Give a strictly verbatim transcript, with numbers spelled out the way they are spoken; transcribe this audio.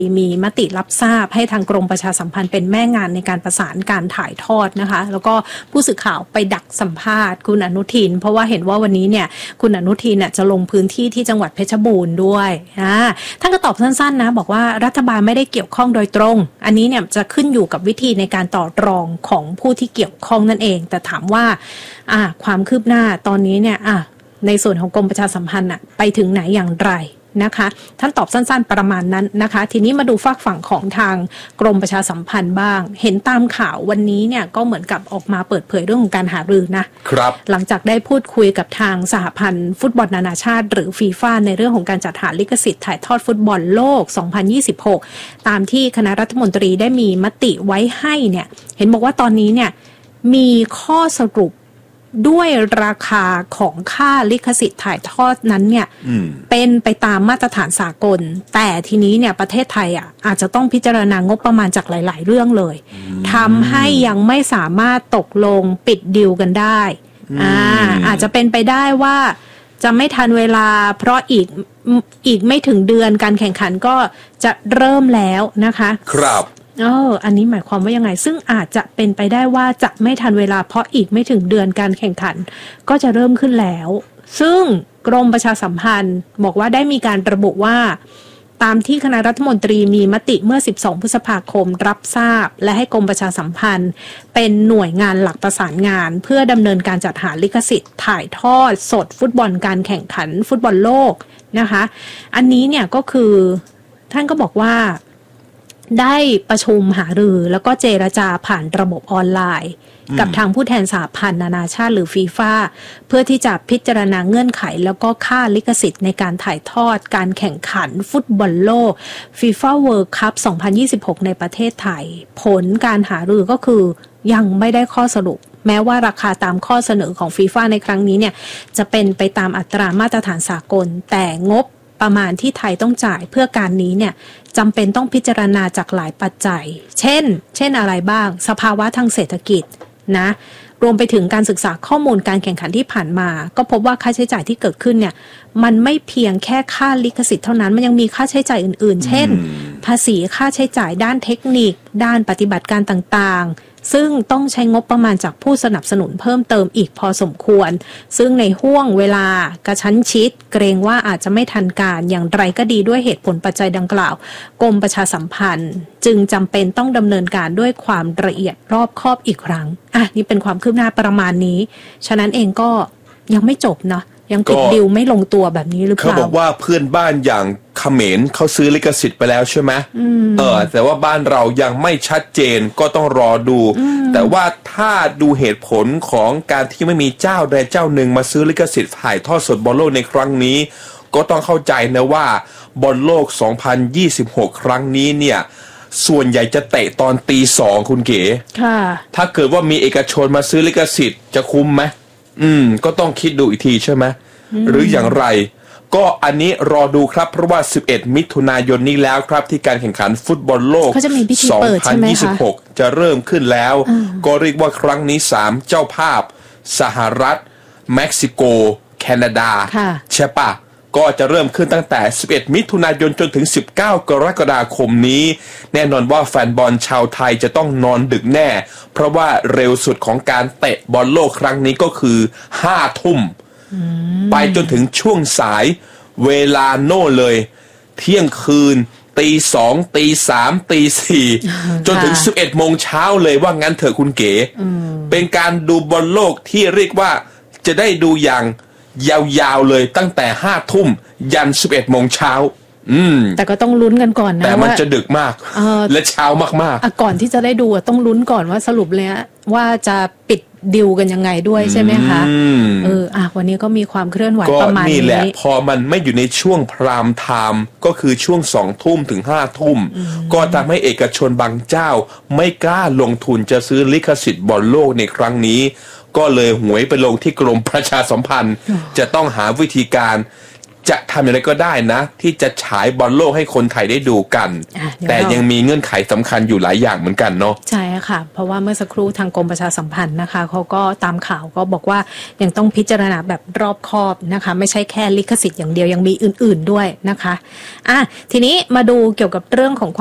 มีมติรับทราบให้ทางกรมประชาสัมพันธ์เป็นแม่งานในการประสานการถ่ายทอดนะคะแล้วก็ผู้สื่อข่าวไปดักสัมภาษณ์คุณอนุทินเพราะว่าเห็นว่าวันนี้เนี่ยคุณอนุทินเนี่ยจะลงพื้นที่ที่จังหวัดเพชรบูรณ์ด้วยอ่าท่านก็ตอบสั้นๆนะบอกว่ารัฐบาลไม่ได้เกี่ยวข้องโดยตรงอันนี้เนี่ยจะขึ้นอยู่กับวิธีในการต่อรองของผู้ที่เกี่ยวข้องนั่นเองแต่ถามว่าอ่าความคืบหน้าตอนนี้เนี่ยอ่ะในส่วนของกรมประชาสัมพันธ์อะไปถึงไหนอย่างไรนะคะท่านตอบสั้นๆประมาณนั้นนะคะทีนี้มาดูฝากฝั่งของทางกรมประชาสัมพันธ์บ้างเห็นตามข่าววันนี้เนี่ยก็เหมือนกับออกมาเปิดเผยเรื่องของการหารือนะครับหลังจากได้พูดคุยกับทางสหพันธ์ฟุตบอลนานาชาติหรือฟีฟ่าในเรื่องของการจัดหาลิขสิทธิ์ถ่ายทอดฟุตบอลโลกสองพันยี่สิบหกตามที่คณะรัฐมนตรีได้มีมติไว้ให้เนี่ยเห็นบอกว่าตอนนี้เนี่ยมีข้อสรุปด้วยราคาของค่าลิขสิทธิ์ถ่ายทอดนั้นเนี่ยเป็นไปตามมาตรฐานสากลแต่ทีนี้เนี่ยประเทศไทยอ่ะอาจจะต้องพิจารณางบประมาณจากหลายๆเรื่องเลยทำให้ยังไม่สามารถตกลงปิดดีลกันได้อ่าอาจจะเป็นไปได้ว่าจะไม่ทันเวลาเพราะอีกอีกไม่ถึงเดือนการแข่งขันก็จะเริ่มแล้วนะคะครับเอออันนี้หมายความว่ายังไงซึ่งอาจจะเป็นไปได้ว่าจะไม่ทันเวลาเพราะอีกไม่ถึงเดือนการแข่งขันก็จะเริ่มขึ้นแล้วซึ่งกรมประชาสัมพันธ์บอกว่าได้มีการระบุว่าตามที่คณะรัฐมนตรีมีมติเมื่อสิบสองพฤษภาคมรับทราบและให้กรมประชาสัมพันธ์เป็นหน่วยงานหลักประสานงานเพื่อดำเนินการจัดหาลิขสิทธิ์ถ่ายทอดสดฟุตบอลการแข่งขันฟุตบอลโลกนะคะอันนี้เนี่ยก็คือท่านก็บอกว่าได้ประชุมหารือแล้วก็เจรจาผ่านระบบออนไลน์กับทางผู้แทนสหพันธ์นานาชาติหรือฟีฟ่าเพื่อที่จะพิจารณาเงื่อนไขแล้วก็ค่าลิขสิทธิ์ในการถ่ายทอดการแข่งขันฟุตบอลโลก FIFA World Cup สองพันยี่สิบหกในประเทศไทยผลการหารือก็คือยังไม่ได้ข้อสรุปแม้ว่าราคาตามข้อเสนอของฟีฟ่าในครั้งนี้เนี่ยจะเป็นไปตามอัตรามาตรฐานสากลแต่งบประมาณที่ไทยต้องจ่ายเพื่อการนี้เนี่ยจำเป็นต้องพิจารณาจากหลายปัจจัยเช่นเช่นอะไรบ้างสภาวะทางเศรษฐกิจนะรวมไปถึงการศึกษาข้อมูลการแข่งขันที่ผ่านมาก็พบว่าค่าใช้จ่ายที่เกิดขึ้นเนี่ยมันไม่เพียงแค่ค่าลิขสิทธิ์เท่านั้นมันยังมีค่าใช้จ่ายอื่นๆเช่นภาษีค่าใช้จ่ายด้านเทคนิคด้านปฏิบัติการต่างๆซึ่งต้องใช้งบประมาณจากผู้สนับสนุนเพิ่มเติมอีกพอสมควรซึ่งในห้วงเวลากระชั้นชิดเกรงว่าอาจจะไม่ทันการอย่างไรก็ดีด้วยเหตุผลปัจจัยดังกล่าวกรมประชาสัมพันธ์จึงจำเป็นต้องดำเนินการด้วยความละเอียดรอบคอบอีกครั้งอ่ะนี่เป็นความคืบหน้าประมาณนี้ฉะนั้นเองก็ยังไม่จบเนาะยังปิดดิวไม่ลงตัวแบบนี้หรือเปล่าเขาบอกว่าเพื่อนบ้านอย่างเขมรเขาซื้อลิขสิทธิ์ไปแล้วใช่ไหมเออแต่ว่าบ้านเรายังไม่ชัดเจนก็ต้องรอดูแต่ว่าถ้าดูเหตุผลของการที่ไม่มีเจ้าใดเจ้าหนึ่งมาซื้อลิขสิทธิ์ถ่ายทอดสดบอลโลกในครั้งนี้ก็ต้องเข้าใจนะว่าบอลโลกสองพันยี่สิบหกครั้งนี้เนี่ยส่วนใหญ่จะเตะตอนตีสองคุณเก๋ค่ะถ้าเกิดว่ามีเอกชนมาซื้อลิขสิทธิ์จะคุ้มไหมอืมก็ต้องคิดดูอีกทีใช่ไหมหรืออย่างไรก็อันนี้รอดูครับเพราะว่าสิบเอ็ดมิถุนายนนี้แล้วครับที่การแข่งขันฟุตบอลโลกสองพันยี่สิบหกจะเริ่มขึ้นแล้วก็เรียกว่าครั้งนี้สามเจ้าภาพสหรัฐเม็กซิโกแคนาดาใช่ปะก็จะเริ่มขึ้นตั้งแต่สิบเอ็ดมิถุนายนจนถึงสิบเก้ากรกฎาคมนี้แน่นอนว่าแฟนบอลชาวไทยจะต้องนอนดึกแน่เพราะว่าเร็วสุดของการเตะบอลโลกครั้งนี้ก็คือห้าทุ่มไปจนถึงช่วงสายเวลาโน่เลยเที่ยงคืนตีสองตีสามตีสี่จนถึงสิบเอ็ดโมงเช้าเลยว่างั้นเถอะคุณเก๋เป็นการดูบอลโลกที่เรียกว่าจะได้ดูอย่างยาวๆเลยตั้งแต่ห้าทุ่มยันสิบเอ็ดโมงเช้าอืมแต่ก็ต้องลุ้นกันก่อนนะแต่มันจะดึกมากและเช้ามากๆก่อนที่จะได้ดูต้องลุ้นก่อนว่าสรุปเลยว่าจะปิดดิวกันยังไงด้วยใช่ไหมคะเอออ่ะวันนี้ก็มีความเคลื่อนไหวประมาณนี้ก็นี่แหละพอมันไม่อยู่ในช่วงพรามไทม์ก็คือช่วงสองทุ่มถึงห้าทุ่มก็ทำให้เอกชนบางเจ้าไม่กล้าลงทุนจะซื้อลิขสิทธิ์บอลโลกในครั้งนี้ก็เลยหวยไปลงที่กรมประชาสัมพันธ์จะต้องหาวิธีการจะทำอย่างไรก็ได้นะที่จะฉายบอลโลกให้คนไทยได้ดูกันแต่ยังมีเงื่อนไขสำคัญอยู่หลายอย่างเหมือนกันเนาะใช่ค่ะเพราะว่าเมื่อสักครู่ทางกรมประชาสัมพันธ์นะคะเขาก็ตามข่าวก็บอกว่ายังต้องพิจารณาแบบรอบคอบนะคะไม่ใช่แค่ลิขสิทธิ์อย่างเดียวยังมีอื่นๆด้วยนะคะอ่ะทีนี้มาดูเกี่ยวกับเรื่องของ